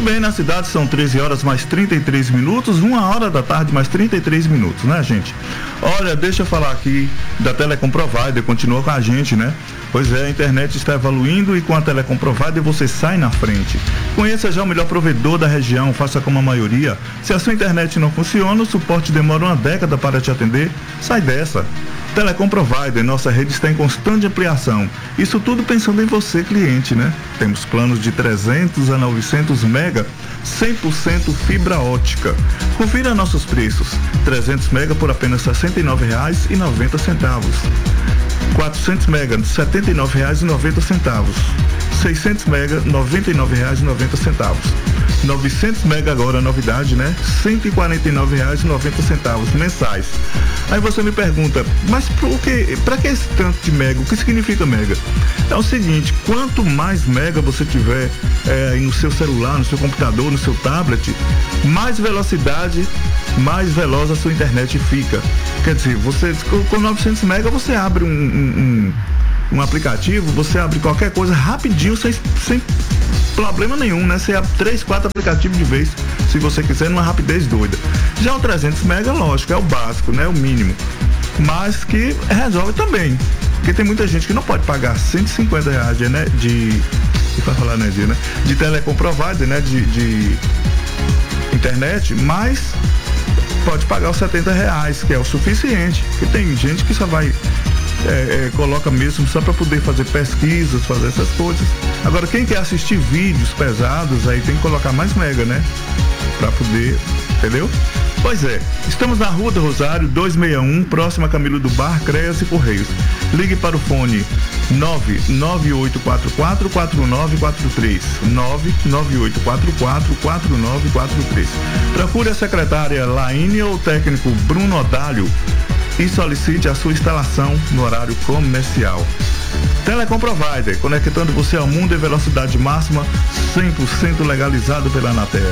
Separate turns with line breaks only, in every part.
Muito bem, na cidade são 13 horas mais 33 minutos, 1h da tarde mais 33 minutos, né, gente? Olha, deixa eu falar aqui da Telecom Provider, continua com a gente, né? Pois é, a internet está evoluindo e com a Telecom Provider você sai na frente. Conheça já o melhor provedor da região, faça como a maioria. Se a sua internet não funciona, o suporte demora uma década para te atender, sai dessa. Telecom Provider, nossa rede está em constante ampliação. Isso tudo pensando em você, cliente, né? Temos planos de 300 a 900 mega, 100% fibra ótica. Confira nossos preços. 300 mega por apenas R$ 69,90. 400 mega, R$ 79,90. 600 mega, R$ 99,90. 900 mega agora, novidade, né? R$ 149,90 mensais. Aí você me pergunta, mas para que esse tanto de mega? O que significa mega? É o seguinte, quanto mais mega você tiver no seu celular, no seu computador, no seu tablet, mais velocidade, mais veloz a sua internet fica. Quer dizer, você com 900 mega você abre um aplicativo, você abre qualquer coisa rapidinho, sem problema nenhum, né? Você abre 3, 4 aplicativos de vez, se você quiser, numa rapidez doida. Já o 300 mega, lógico, é o básico, né? O mínimo. Mas que resolve também. Porque tem muita gente que não pode pagar R$150 né? De Telecom Provider, né? De internet, mas pode pagar os R$70, que é o suficiente. Porque tem gente que só vai coloca mesmo só para poder fazer pesquisas, fazer essas coisas. Agora, quem quer assistir vídeos pesados, aí tem que colocar mais mega, né? Para poder, entendeu? Pois é, estamos na Rua do Rosário, 261, próxima a Camilo do Bar, Creas e Correios. Ligue para o fone 99844-4943, 99844-4943. Procure a secretária Laine ou o técnico Bruno Odálio e solicite a sua instalação no horário comercial. Telecom Provider, conectando você ao mundo em velocidade máxima, 100% legalizado pela Anatel.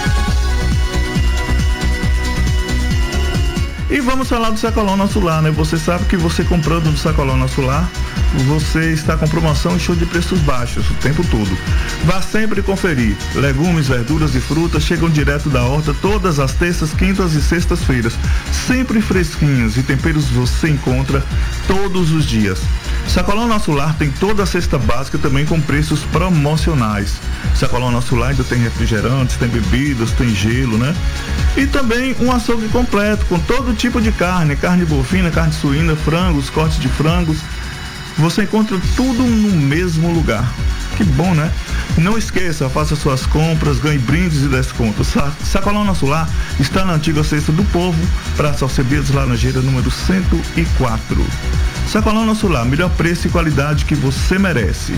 E vamos falar do Sacolão Nosso Lar, né? Você sabe que você comprando do Sacolão Nosso Lar, você está com promoção e show de preços baixos o tempo todo. Vá sempre conferir. Legumes, verduras e frutas chegam direto da horta todas as terças, quintas e sextas-feiras. Sempre fresquinhos e temperos você encontra todos os dias. Sacolão Nosso Lar tem toda a cesta básica também com preços promocionais. Sacolão Nosso Lar ainda tem refrigerantes, tem bebidas, tem gelo, né? E também um açougue completo com todo tipo de carne bovina, carne suína, frangos, cortes de frangos. Você encontra tudo no mesmo lugar. Que bom, né? Não esqueça, faça suas compras, ganhe brindes e descontos. Sacolão Nosso Lar está na antiga Cesta do Povo, Praça Alcebiades Laranjeira, número 104. Sacolão Nosso Lar, melhor preço e qualidade que você merece.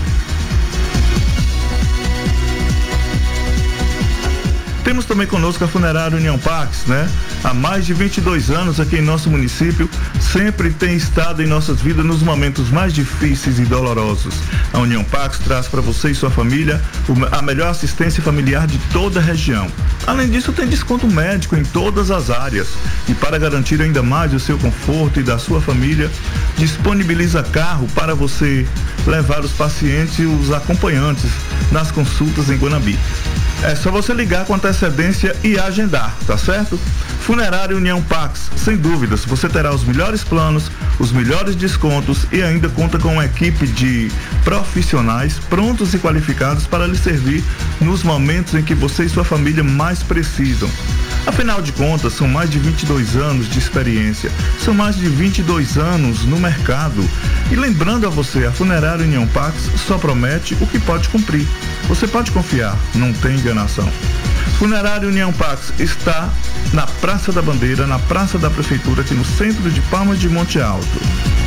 Temos também conosco a Funerária União Pax, né? Há mais de 22 anos aqui em nosso município, sempre tem estado em nossas vidas nos momentos mais difíceis e dolorosos. A União Pax traz para você e sua família a melhor assistência familiar de toda a região. Além disso, tem desconto médico em todas as áreas. E para garantir ainda mais o seu conforto e da sua família, disponibiliza carro para você levar os pacientes e os acompanhantes nas consultas em Guanabi. É só você ligar com antecedência e agendar, tá certo? Funerária União Pax, sem dúvidas, você terá os melhores planos, os melhores descontos e ainda conta com uma equipe de profissionais prontos e qualificados para lhe servir nos momentos em que você e sua família mais precisam. Afinal de contas, são mais de 22 anos de experiência, são mais de 22 anos no mercado. E lembrando a você, a Funerária União Pax só promete o que pode cumprir. Você pode confiar, não tem enganação. Funerária União Pax está na Praça da Bandeira, na Praça da Prefeitura, aqui no centro de Palmas de Monte Alto.